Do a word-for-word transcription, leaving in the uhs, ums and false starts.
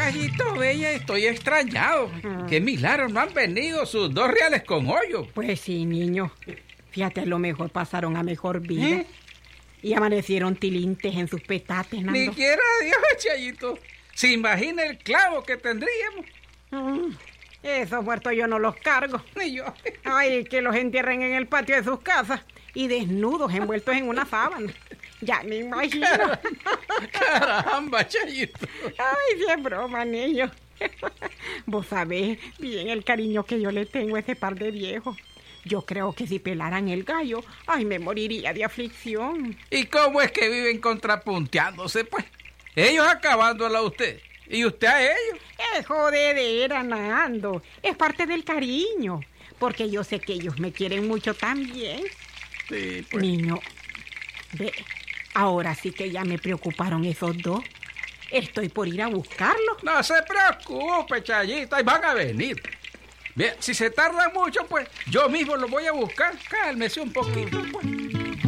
Chayito Bella, estoy extrañado. Mm. Qué milagro, no han venido sus dos reales con hoyo. Pues sí, niño. Fíjate, a lo mejor pasaron a mejor vida. ¿Eh? Y amanecieron tilintes en sus petates, Nando. Ni quiera Dios, Chayito. Se imagina el clavo que tendríamos. Mm. Esos muertos yo no los cargo. Ni yo. Ay, que los entierren en el patio de sus casas y desnudos, envueltos en una sábana. Ya me imagino. Caramba, Chayito. Ay, sí es broma, niño. Vos sabés bien el cariño que yo le tengo a ese par de viejos. Yo creo que si pelaran el gallo, ay, me moriría de aflicción. ¿Y cómo es que viven contrapunteándose, pues? Ellos acabándola a usted y usted a ellos. Es jodedera, Nando. Es parte del cariño. Porque yo sé que ellos me quieren mucho también. Sí, pues. Niño, ve, ahora sí que ya me preocuparon esos dos. Estoy por ir a buscarlos. No se preocupe, Chayito, ahí van a venir. Bien, si se tarda mucho, pues yo mismo los voy a buscar. Cálmese un poquito, pues.